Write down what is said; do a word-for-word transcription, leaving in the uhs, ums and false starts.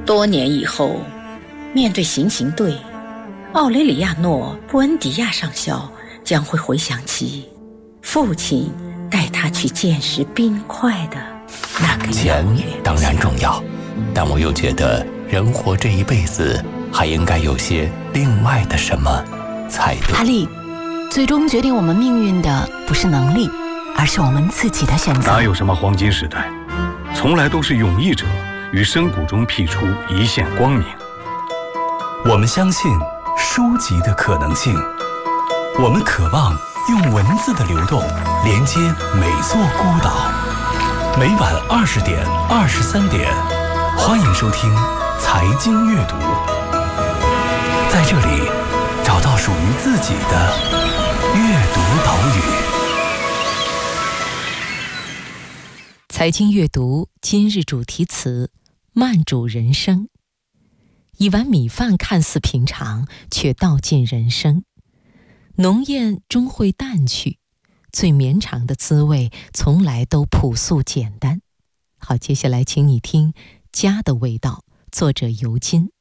多年以后，面对行刑队，奥雷里亚诺·布恩迪亚上校将会回想起父亲带他去见识冰块的那个钱当然重要，但我又觉得人活这一辈子还应该有些另外的什么才对。 哈利，最终决定我们命运的不是能力，而是我们自己的选择。 哪有什么黄金时代，从来都是勇毅者于深谷中辟出一线光明。 我们相信书籍的可能性，我们渴望用文字的流动连接每座孤岛。每晚二十点、二十三点，欢迎收听《财经阅读》，在这里找到属于自己的阅读岛屿。 财经阅读今日主题词：慢煮人生。一碗米饭看似平常，却道尽人生。浓艳终会淡去，最绵长的滋味从来都朴素简单。好，接下来请你听《家的味道》，作者尤金。